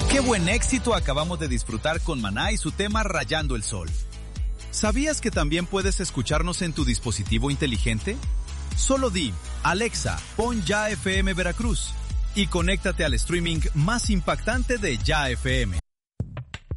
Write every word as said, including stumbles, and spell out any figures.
Qué buen éxito acabamos de disfrutar con Maná y su tema Rayando el Sol. ¿Sabías que también puedes escucharnos en tu dispositivo inteligente? Solo di, Alexa, pon Ya F M Veracruz y conéctate al streaming más impactante de Ya F M.